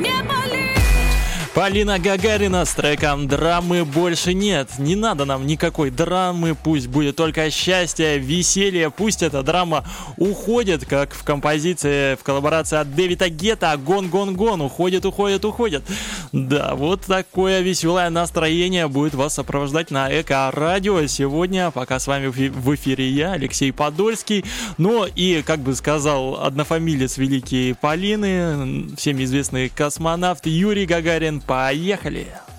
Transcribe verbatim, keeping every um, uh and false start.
Полина Гагарина с треком «Драмы больше нет». Не надо нам никакой драмы, пусть будет только счастье, веселье. Пусть эта драма уходит, как в композиции в коллаборации от Дэвида Гетта «Гон, гон, гон». Уходит, уходит, уходит. Да, вот такое веселое настроение будет вас сопровождать на Эко-радио сегодня. Пока с вами в эфире я, Алексей Подольский. Ну и, как бы сказал однофамилец великий Полины, всем известный космонавт Юрий Гагарин. Поехали!